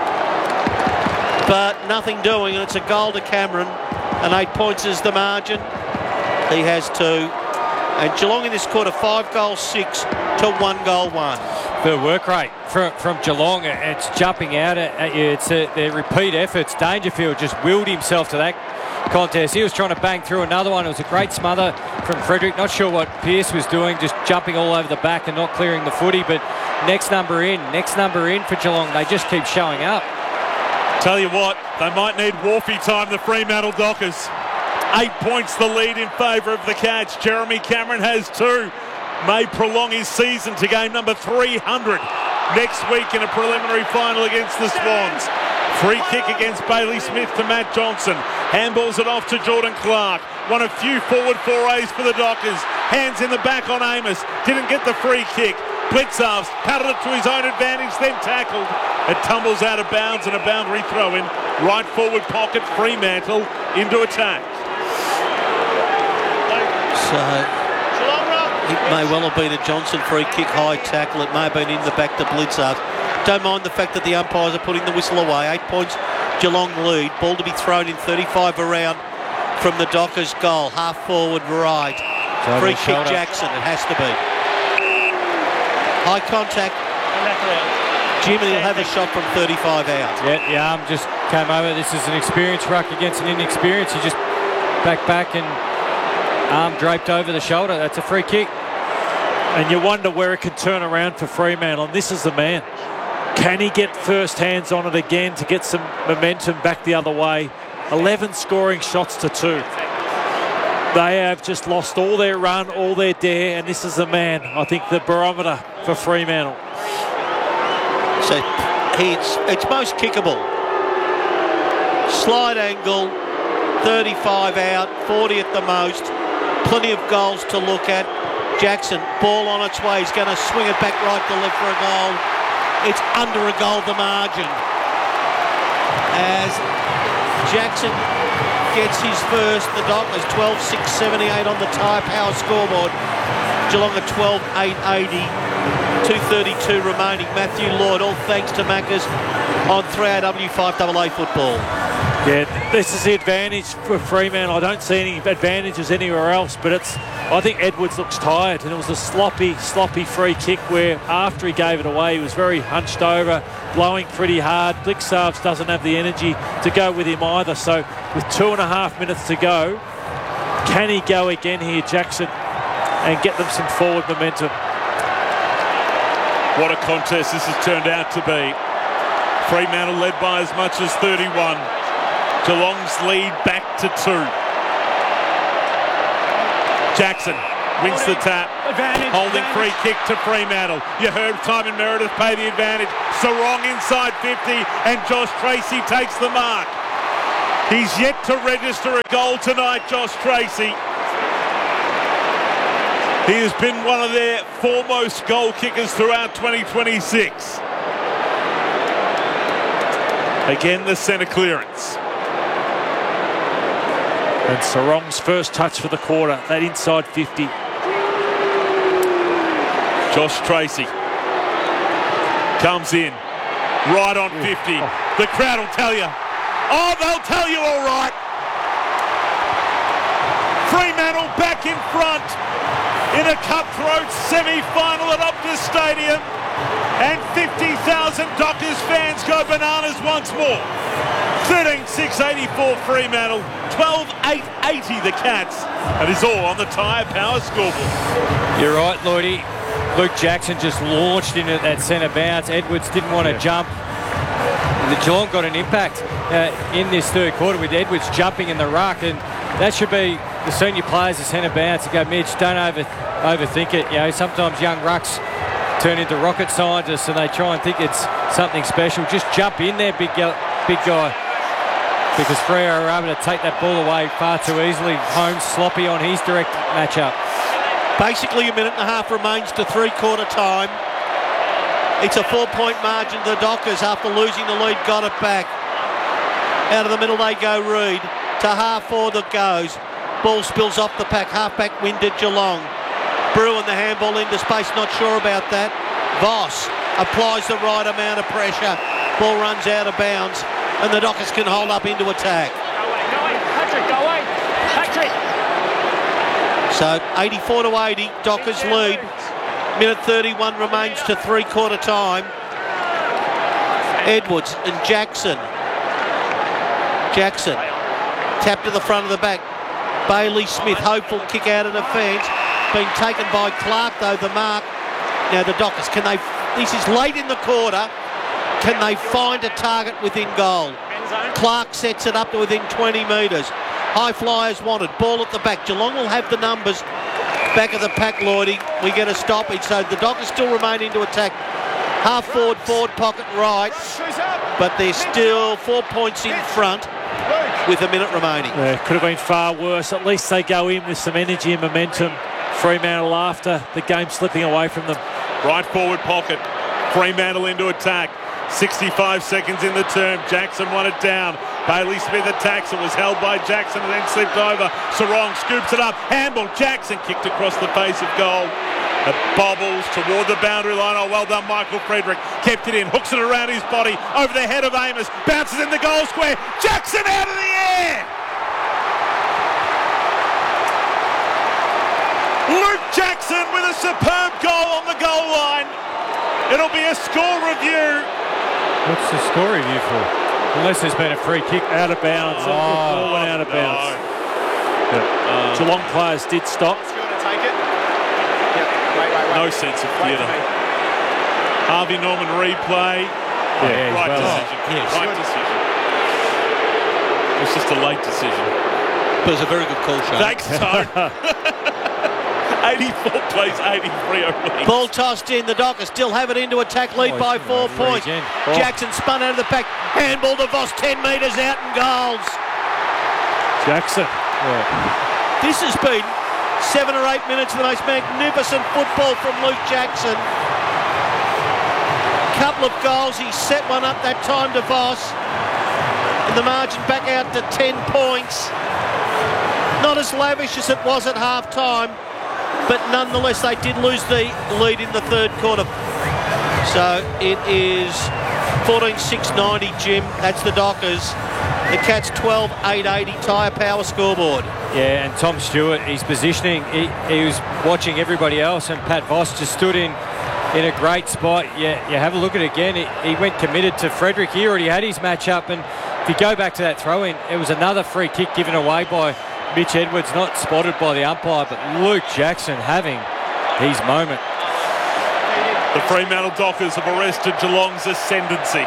S13: but nothing doing, and it's a goal to Cameron, and 8 points is the margin. He has 2, and Geelong in this quarter 5 goals 6 to 1 goal 1.
S14: The work rate from Geelong, it's jumping out at you. It's their repeat efforts. Dangerfield just willed himself to that contest. He was trying to bang through another one. It was a great smother from Frederick. Not sure what Pearce was doing, just jumping all over the back and not clearing the footy. But next number in for Geelong. They just keep showing up.
S1: Tell you what, they might need Wharfie time, the Fremantle Dockers. 8 points the lead in favour of the Cats. Jeremy Cameron has 2. May prolong his season to game number 300 next week in a preliminary final against the Swans. Free kick against Bailey Smith to Matt Johnson. Handballs it off to Jordan Clark. One of few forward forays for the Dockers. Hands in the back on Amos. Didn't get the free kick. Blitzarves patted it to his own advantage, then tackled. It tumbles out of bounds and a boundary throw in. Right forward pocket, Fremantle into attack.
S13: So it may well have been a Johnson free kick, high tackle. It may have been in the back to Blitzarves. Don't mind the fact that the umpires are putting the whistle away. 8 points, Geelong lead. Ball to be thrown in 35 around from the Dockers goal. Half forward right. Free kick Jackson, it has to be. High contact. Jimmy will have a shot from 35 out.
S14: Yeah, the arm just came over. This is an experienced ruck against an inexperienced. He just back and arm draped over the shoulder. That's a free kick.
S15: And you wonder where it can turn around for Fremantle. And this is the man. Can he get first hands on it again to get some momentum back the other way? 11 scoring shots to 2. They have just lost all their run, all their dare, and this is the man, I think, the barometer for Fremantle.
S13: So it's most kickable. Slide angle, 35 out, 40 at the most. Plenty of goals to look at. Jackson, ball on its way. He's going to swing it back right to left for a goal. It's under a goal, the margin. As Jackson gets his first, the Dockers 12-6-78 on the Tyre Power scoreboard. Geelong at 12-8-80. 2:32 remaining. Matthew Lloyd, all thanks to Maccas on 3AW 5AA football.
S15: Yeah, this is the advantage for Fremantle. I don't see any advantages anywhere else, but I think Edwards looks tired, and it was a sloppy free kick where after he gave it away, he was very hunched over, blowing pretty hard. Blicavs doesn't have the energy to go with him either, so with 2.5 minutes to go, can he go again here, Jackson, and get them some forward momentum?
S1: What a contest this has turned out to be. Fremantle led by as much as 31. Geelong's lead back to 2. Jackson wins the tap. Holding free kick to Fremantle. You heard Simon Meredith pay the advantage. Sarong inside 50 and Josh Tracy takes the mark. He's yet to register a goal tonight, Josh Tracy. He has been one of their foremost goal kickers throughout 2026. Again, the centre clearance.
S15: And Sarong's first touch for the quarter, that inside 50.
S1: Josh Tracy comes in, right on 50. The crowd will tell you. Oh, they'll tell you all right. Fremantle back in front in a cutthroat semi-final at Optus Stadium. And 50,000 Dockers fans go bananas once more. 13,684 Fremantle, 12,880 the Cats. That is all on the Tyre Power scoreboard.
S14: You're right, Lloydie. Luke Jackson just launched into that centre bounce. Edwards didn't want to jump. The Geelong got an impact in this third quarter with Edwards jumping in the ruck, and that should be the senior players, the centre bounce. You go, Mitch, don't overthink it. You know, sometimes young rucks turn into rocket scientists and they try and think it's something special. Just jump in there, big guy. Because Freo are able to take that ball away far too easily. Holmes sloppy on his direct matchup.
S13: Basically, a minute and a half remains to three-quarter time. It's a 4-point margin to the Dockers after losing the lead, got it back. Out of the middle they go, Reid. To half forward it goes. Ball spills off the pack, half-back winded Geelong. Bruin the handball into space, not sure about that. Voss applies the right amount of pressure. Ball runs out of bounds, and the Dockers can hold up into attack.
S5: Patrick.
S13: So 84 to 80, Dockers lead. Minute 31 remains to three-quarter time. Edwards and Jackson. Tap to the front of the back. Bailey Smith, hopeful kick out of defence. Been taken by Clark though, the mark. Now the Dockers, this is late in the quarter, can they find a target within goal? Clark sets it up to within 20 metres. High flyers wanted, ball at the back. Geelong will have the numbers back of the pack, Lloydie. We get a stoppage, so the Dockers still remain into attack. Half forward pocket right, but they're still 4 points in front with a minute remaining.
S15: Yeah, could have been far worse. At least they go in with some energy and momentum. Fremantle after the game slipping away from them.
S1: Right forward pocket. Fremantle into attack. 65 seconds in the term. Jackson won it down. Bailey Smith attacks. It was held by Jackson and then slipped over. Sarong scoops it up. Handball. Jackson kicked across the face of goal. It bobbles toward the boundary line. Oh, well done, Michael Friedrich. Kept it in. Hooks it around his body. Over the head of Amos. Bounces in the goal square. Jackson out of the air. Luke Jackson with a superb goal on the goal line. It'll be a score review.
S14: What's the score review for? Unless there's been a free kick.
S15: Out of bounds. Ball went out of bounds.
S1: No.
S15: Geelong players did stop.
S1: No sense of theatre. Harvey Norman replay.
S14: Yeah,
S1: right
S14: well,
S1: decision.
S14: yes.
S1: Right decision. It was just a late decision.
S13: But it was a very good call, Shane.
S1: Thanks, Tone. 84 plays 83 over.
S13: Ball tossed in. The Dockers still have it into attack, lead by 4 points. Jackson spun out of the pack. Handball to Voss, 10 metres out and goals.
S15: Jackson.
S13: Yeah. This has been 7 or 8 minutes of the most magnificent football from Luke Jackson. Couple of goals. He set one up that time to Voss. And the margin back out to 10 points. Not as lavish as it was at half-time, but nonetheless they did lose the lead in the third quarter. So it is 14,690, Jim. That's the Dockers. The Cats 12,880 tyre power scoreboard.
S14: Yeah, and Tom Stewart, his positioning, he was watching everybody else, and Pat Voss just stood in a great spot. Yeah, you have a look at it again. He went committed to Frederick. He already had his match up, and if you go back to that throw-in, it was another free kick given away by Mitch Edwards, not spotted by the umpire, but Luke Jackson having his moment.
S1: The Fremantle Dockers have arrested Geelong's ascendancy.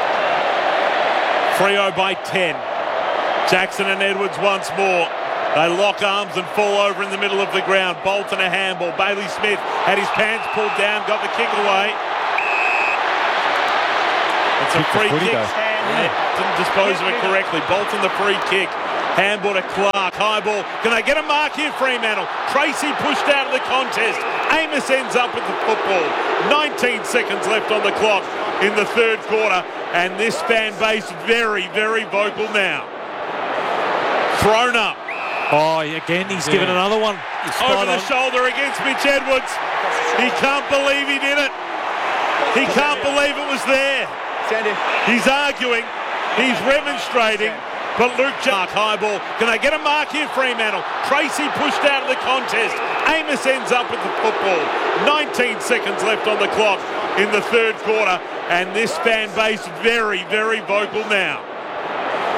S1: Freo by 10. Jackson and Edwards once more. They lock arms and fall over in the middle of the ground. Bolton a handball. Bailey Smith had his pants pulled down, got the kick away. It's a free kick. Didn't dispose of it correctly. Bolton the free kick. Handball to Clark. High ball. Can they get a mark here, Fremantle? Tracy pushed out of the contest. Amos ends up with the football. 19 seconds left on the clock in the third quarter. And this fan base very, very vocal now. Thrown up.
S15: Oh, again, he's given another one.
S1: Over the shoulder against Mitch Edwards. He can't believe he did it. He can't believe it was there. He's arguing. He's remonstrating. But Luke Jack, high ball. Can they get a mark here, Fremantle? Tracy pushed out of the contest. Amos ends up with the football. 19 seconds left on the clock in the third quarter. And this fan base very, very vocal now.